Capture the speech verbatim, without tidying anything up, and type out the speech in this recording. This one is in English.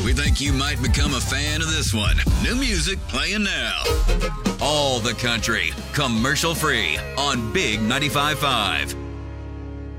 We think you might become a fan of this one. New music playing now. All the country, commercial free on Big ninety-five point five.